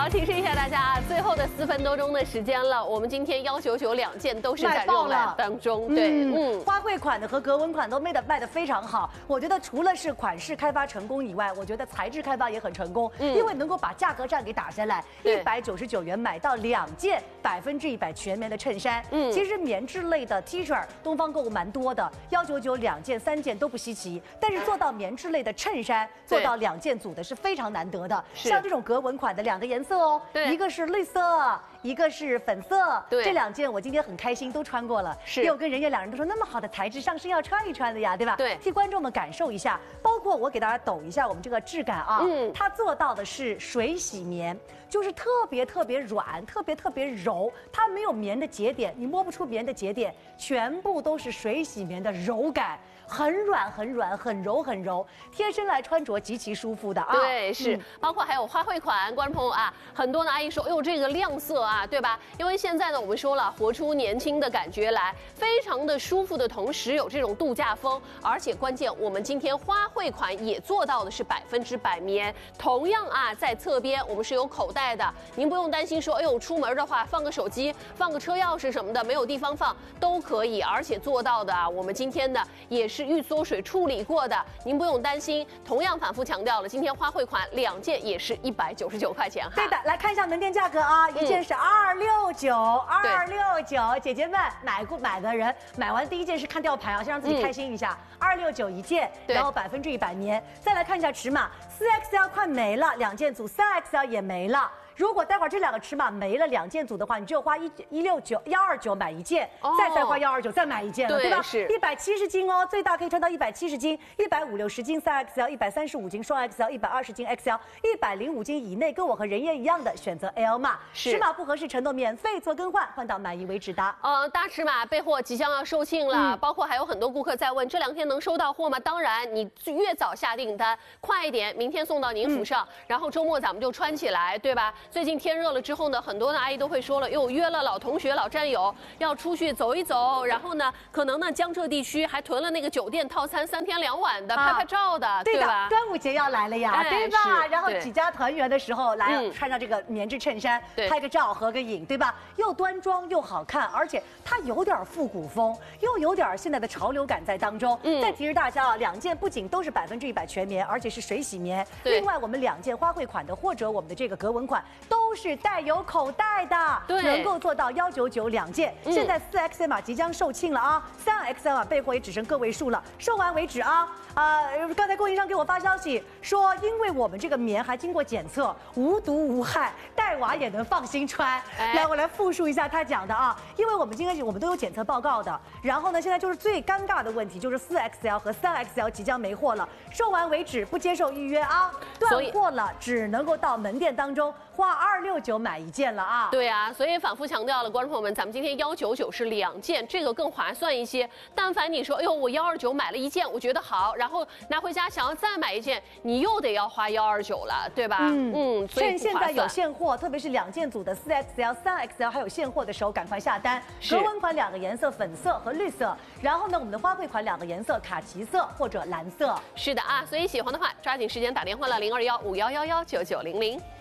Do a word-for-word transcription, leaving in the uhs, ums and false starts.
好，提示一下大家啊，最后的四分多钟的时间了，我们今天幺九九两件都是在热卖当中。对， 嗯，花卉款的和格纹款都卖的卖的非常好。我觉得除了是款式开发成功以外，我觉得材质开发也很成功，嗯、因为能够把价格战给打下来，一百九十九元买到两件百分之一百全棉的衬衫。嗯，其实棉质类的 T 恤，东方购物蛮多的，幺九九两件、三件都不稀奇。但是做到棉质类的衬衫，做到两件组的是非常难得的。像这种格纹款的两个颜色哦，一个是绿色，一个是粉色。对，这两件我今天很开心都穿过了。是，因为我跟人家两人都说那么好的材质上身要穿一穿的呀，对吧？对，替观众们感受一下。包括我给大家抖一下我们这个质感啊，嗯，它做到的是水洗棉，就是特别特别软，特别特别柔，它没有棉的节点，你摸不出棉的节点，全部都是水洗棉的柔感。很软很软很柔很柔，贴身来穿着极其舒服的啊。 对，是，嗯、包括还有花卉款，观众朋友啊，很多的阿姨说，哎呦这个亮色啊，对吧？因为现在呢，我们说了，活出年轻的感觉来，非常的舒服的同时有这种度假风，而且关键我们今天花卉款也做到的是百分之百棉，同样啊，在侧边我们是有口袋的，您不用担心说，哎呦出门的话放个手机、放个车钥匙什么的没有地方放都可以，而且做到的啊，我们今天呢也是。是预缩水处理过的，您不用担心。同样反复强调了，今天花卉款两件也是一百九十九块钱哈。 对的，来看一下门店价格啊，一件是二六九，二六九，姐姐们买过买的人买完第一件是看吊牌啊，先让自己开心一下，二六九一件，然后百分之一百棉。再来看一下尺码，四 X L 快没了，两件组，三 X L 也没了。如果待会儿这两个尺码没了两件组的话，你只有花一一六九幺二九买一件，哦、再再花幺二九再买一件了，对, 对吧？是一百七十斤哦，最大可以穿到一百七十斤，一百五六十斤三 X L， 一百三十五斤双 X L， 一百二十斤 X L， 一百零五斤以内，跟我和人燕一样的选择 L 码，尺码不合适承诺免费做更换，换到满意为止的。 呃，大尺码备货即将要售罄了，嗯、包括还有很多顾客在问这两天能收到货吗？当然，你越早下订单，快一点，明天送到您府上，嗯、然后周末咱们就穿起来，对吧？最近天热了。之后呢，很多的阿姨都会说了，哟，约了老同学、老战友要出去走一走，然后呢，可能呢江浙地区还囤了那个酒店套餐三天两晚的，啊、拍拍照的， 对吧？ 端午节要来了呀，哎、对吧？然后几家团圆的时候来、嗯、穿上这个棉质衬衫，拍个照、合个影，对吧？又端庄又好看，而且它有点复古风，又有点现在的潮流感在当中。嗯、再提示大家啊，两件不仅都是百分之一百全棉，而且是水洗棉。另外，我们两件花卉款的或者我们的这个格纹款都是带有口袋的，对，能够做到幺九九两件。嗯、现在四 X L 码即将售罄了啊，三 X L 码备货也只剩个位数了，售完为止啊。啊、呃，刚才供应商给我发消息说，因为我们这个棉还经过检测，无毒无害，带娃也能放心穿。哎、来，我来复述一下他讲的啊，因为我们今天我们都有检测报告的。然后呢，现在就是最尴尬的问题，就是四 X L 和三 X L 即将没货了，售完为止，不接受预约啊，断货了，只能够到门店当中花二六九买一件了啊。 对啊，所以反复强调了，观众朋友们，咱们今天幺九九是两件，这个更划算一些。但凡你说，哎呦，我幺二九买了一件，我觉得好，然后拿回家想要再买一件，你又得要花幺二九了，对吧？嗯嗯，所以趁现在有现货，特别是两件组的四 X L、三 X L 还有现货的时候，赶快下单。格纹款两个颜色，粉色和绿色。然后呢，我们的花卉款两个颜色，卡其色或者蓝色。 是的啊，所以喜欢的话，抓紧时间打电话了，零二幺五幺幺幺九九零零。